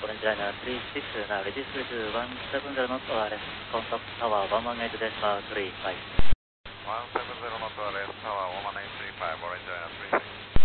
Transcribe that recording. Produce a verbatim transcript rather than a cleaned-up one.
Orange Liner three six, now reduce to one seven zero knot O R S, contact tower one one eight decimal three five. one seven zero knot O R S, tower one one eight three five, Orange Liner three six.